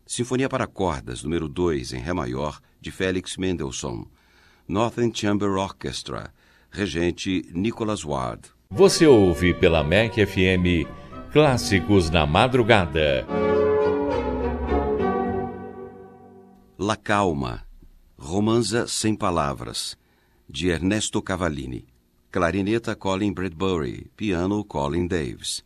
Sinfonia para Cordas, número 2, em Ré maior, de Felix Mendelssohn. Northern Chamber Orchestra, regente Nicholas Ward. Você ouve pela MEC FM Clássicos na Madrugada. La Calma, Romanza Sem Palavras, de Ernesto Cavallini. Clarineta Colin Bradbury, piano Colin Davis.